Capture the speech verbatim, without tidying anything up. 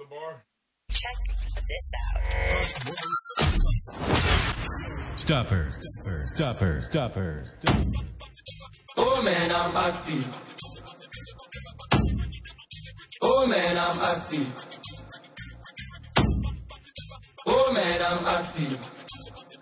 the bar? Check this out. Stuffer, stuffer, stuffer, stuffer, stuffer. Oh man, I'm active. Oh man, I'm active. Oh man, I'm active.